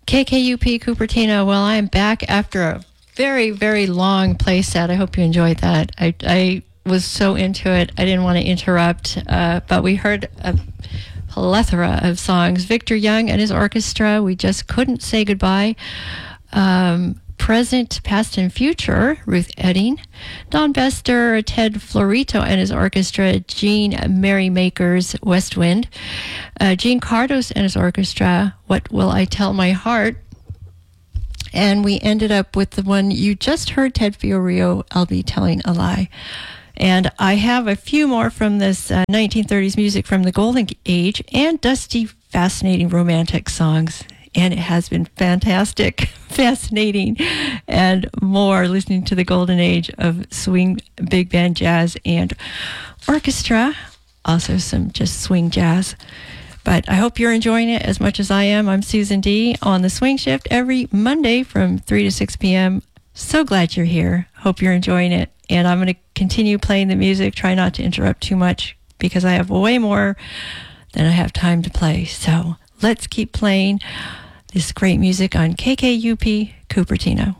KKUP Cupertino. Well, I'm back after a very, very long play set. I hope you enjoyed that. I was so into it. I didn't want to interrupt, but we heard a plethora of songs. Victor Young and his orchestra, We Just Couldn't Say Goodbye. Present, Past, and Future, Ruth Edding. Don Bester, Ted Florito and his orchestra, Gene Merrymaker's West Wind. Gene Cardos and his orchestra, What Will I Tell My Heart? And we ended up with the one you just heard, Ted Fiorio, I'll Be Telling a Lie. And I have a few more from this 1930s music from the Golden Age and dusty, fascinating romantic songs. And it has been fantastic, fascinating, and more listening to the golden age of swing, big band jazz, and orchestra. Also some just swing jazz. But I hope you're enjoying it as much as I am. I'm Susan D. on the Swing Shift every Monday from 3 to 6 p.m. So glad you're here. Hope you're enjoying it. And I'm going to continue playing the music. Try not to interrupt too much because I have way more than I have time to play. So let's keep playing this great music on KKUP Cupertino.